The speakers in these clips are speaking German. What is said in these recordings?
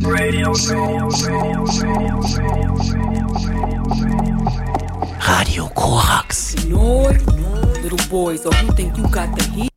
Radio Korax. Little boy, so you think you got the heat?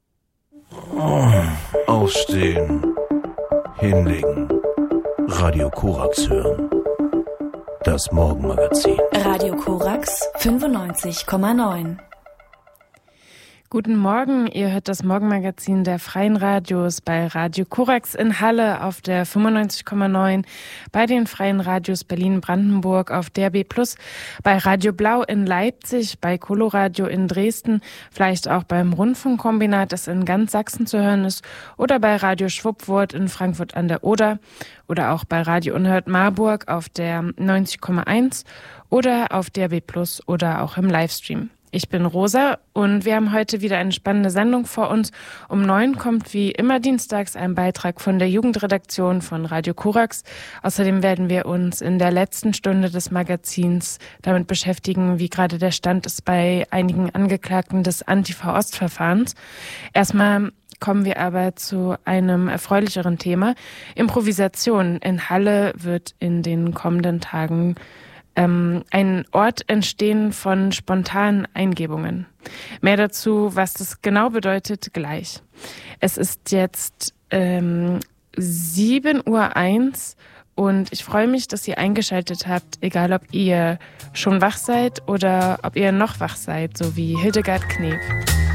Aufstehen. Hinlegen. Radio Korax hören. Das Morgenmagazin. Radio Korax 95,9. Guten Morgen, ihr hört das Morgenmagazin der Freien Radios bei Radio Korax in Halle auf der 95,9, bei den Freien Radios Berlin-Brandenburg auf DRB+, bei Radio Blau in Leipzig, bei Coloradio in Dresden, vielleicht auch beim Rundfunkkombinat, das in ganz Sachsen zu hören ist, oder bei Radio Schwuppwurth in Frankfurt an der Oder oder auch bei Radio Unhört Marburg auf der 90,1 oder auf DRB+ oder auch im Livestream. Ich bin Rosa und wir haben heute wieder eine spannende Sendung vor uns. Um 9 kommt wie immer dienstags ein Beitrag von der Jugendredaktion von Radio Korax. Außerdem werden wir uns in der letzten Stunde des Magazins damit beschäftigen, wie gerade der Stand ist bei einigen Angeklagten des Antifa-Ost-Verfahrens. Erstmal kommen wir aber zu einem erfreulicheren Thema. Improvisation. In Halle wird in den kommenden Tagen ein Ort entstehen von spontanen Eingebungen. Mehr dazu, was das genau bedeutet, gleich. Es ist jetzt 7:01 Uhr und ich freue mich, dass ihr eingeschaltet habt, egal ob ihr schon wach seid oder ob ihr noch wach seid, so wie Hildegard Knef.